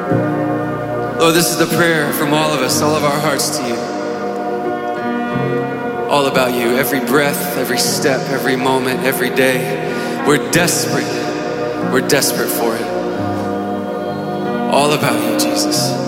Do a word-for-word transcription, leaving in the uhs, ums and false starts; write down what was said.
Lord, this is the prayer from all of us, all of our hearts to you. All about you, every breath, every step, every moment, every day. We're desperate. We're desperate for it. All about you, Jesus.